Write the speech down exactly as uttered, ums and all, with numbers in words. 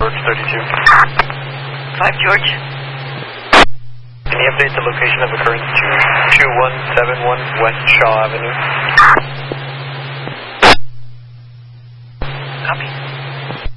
George thirty-two. five George. Can you update the location of occurrence to two one seven one West Shaw Avenue? Copy.